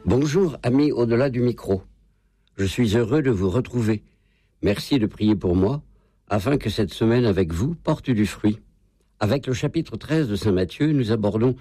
Bonjour, amis au-delà du micro. Je suis heureux de vous retrouver. Merci de prier pour moi, afin que cette semaine avec vous porte du fruit. Avec le chapitre 13 de Saint Matthieu, nous abordons